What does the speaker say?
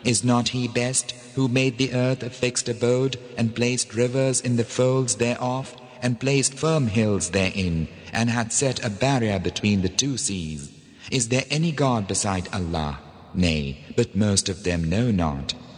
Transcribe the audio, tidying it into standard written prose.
Is not He best, who made the earth a fixed abode, and placed rivers in the folds thereof, and placed firm hills therein, and hath set a barrier between the two seas? Is there any God beside Allah? Nay, but most of them know not.